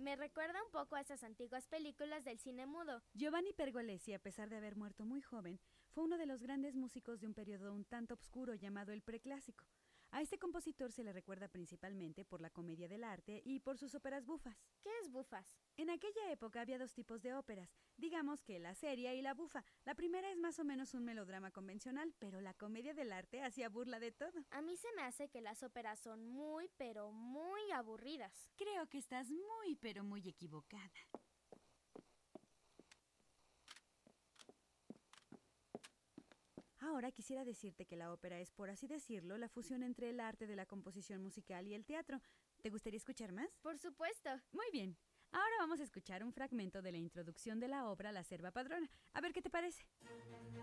Me recuerda un poco a esas antiguas películas del cine mudo. Giovanni Pergolesi, a pesar de haber muerto muy joven, fue uno de los grandes músicos de un periodo un tanto oscuro llamado el Preclásico. A este compositor se le recuerda principalmente por la comedia del arte y por sus óperas bufas. ¿Qué es bufas? En aquella época había dos tipos de óperas, digamos que la seria y la bufa. La primera es más o menos un melodrama convencional, pero la comedia del arte hacía burla de todo. A mí se me hace que las óperas son muy, pero muy aburridas. Creo que estás muy, pero muy equivocada. Ahora quisiera decirte que la ópera es, por así decirlo, la fusión entre el arte de la composición musical y el teatro. ¿Te gustaría escuchar más? Por supuesto. Muy bien. Ahora vamos a escuchar un fragmento de la introducción de la obra La Serva Padrona. A ver qué te parece.